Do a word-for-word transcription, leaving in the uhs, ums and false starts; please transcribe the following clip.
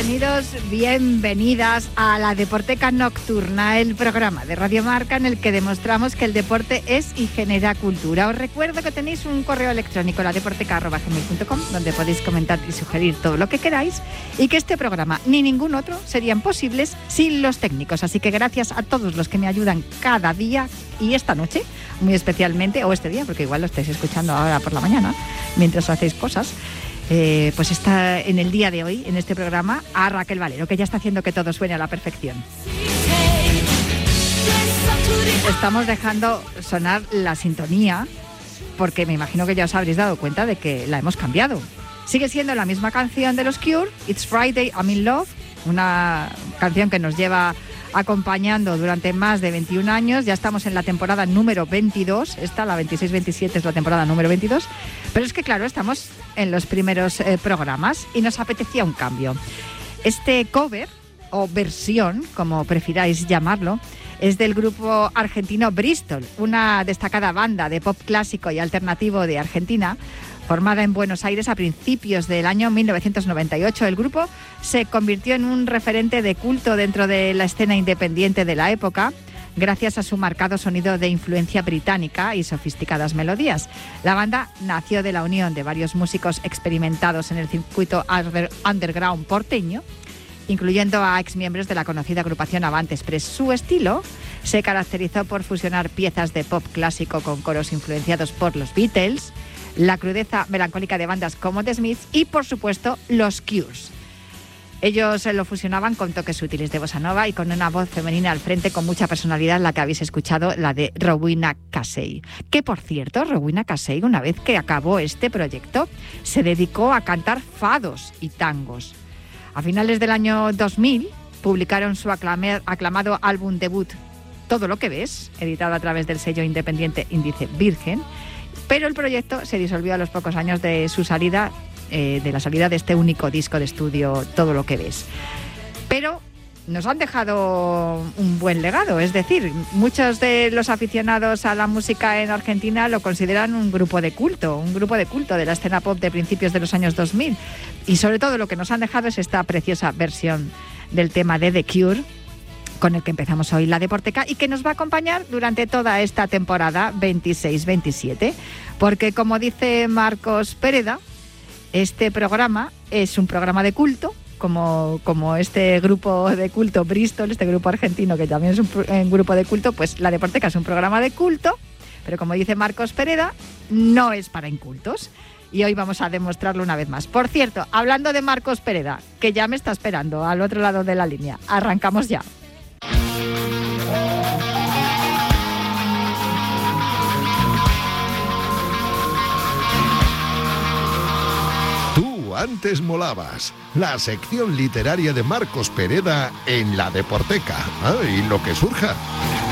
bienvenidos, bienvenidas a la Deporteca Nocturna, el programa de Radio Marca en el que demostramos que el deporte es y genera cultura. Os recuerdo que tenéis un correo electrónico, ladeporteca arroba gmail punto com, donde podéis comentar y sugerir todo lo que queráis, y que este programa ni ningún otro serían posibles sin los técnicos. Así que gracias a todos los que me ayudan cada día y esta noche, muy especialmente, o este día, porque igual lo estáis escuchando ahora por la mañana, mientras hacéis cosas. Eh, pues está en el día de hoy, en este programa, a Raquel Valero, que ya está haciendo que todo suene a la perfección. Estamos dejando sonar la sintonía, porque me imagino que ya os habréis dado cuenta de que la hemos cambiado. Sigue siendo la misma canción de los Cure, It's Friday, I'm in Love, una canción que nos lleva acompañando durante más de veintiún años. Ya estamos en la temporada número veintidós, esta, la veintiséis veintisiete, es la temporada número veintidós, pero es que claro, estamos en los primeros eh, programas y nos apetecía un cambio. Este cover, o versión, como prefiráis llamarlo, es del grupo argentino Bristol, una destacada banda de pop clásico y alternativo de Argentina, formada en Buenos Aires a principios del año mil novecientos noventa y ocho. El grupo se convirtió en un referente de culto dentro de la escena independiente de la época, gracias a su marcado sonido de influencia británica y sofisticadas melodías. La banda nació de la unión de varios músicos experimentados en el circuito underground porteño, incluyendo a exmiembros de la conocida agrupación Avant Express. Su estilo se caracterizó por fusionar piezas de pop clásico con coros influenciados por los Beatles, la crudeza melancólica de bandas como The Smiths y, por supuesto, los Cures. Ellos lo fusionaban con toques sutiles de bossa nova y con una voz femenina al frente con mucha personalidad, la que habéis escuchado, la de Rowena Casey. Que, por cierto, Rowena Casey, una vez que acabó este proyecto, se dedicó a cantar fados y tangos. A finales del año dos mil publicaron su aclamé, aclamado álbum debut Todo lo que ves, editado a través del sello independiente Índice Virgen, pero el proyecto se disolvió a los pocos años de su salida, eh, de la salida de este único disco de estudio, Todo lo que ves. Pero nos han dejado un buen legado, es decir, muchos de los aficionados a la música en Argentina lo consideran un grupo de culto, un grupo de culto de la escena pop de principios de los años dos mil. Y sobre todo lo que nos han dejado es esta preciosa versión del tema de The Cure, con el que empezamos hoy la Deporteca y que nos va a acompañar durante toda esta temporada veintiséis veintisiete, porque como dice Marcos Pereda, este programa es un programa de culto, como, como este grupo de culto Bristol, este grupo argentino que también es un, un grupo de culto, pues la Deporteca es un programa de culto, pero como dice Marcos Pereda, no es para incultos. Y hoy vamos a demostrarlo una vez más. Por cierto, hablando de Marcos Pereda, que ya me está esperando al otro lado de la línea, arrancamos ya. Tú antes molabas. La sección literaria de Marcos Pereda en la Deporteca. Ah, y lo que surja.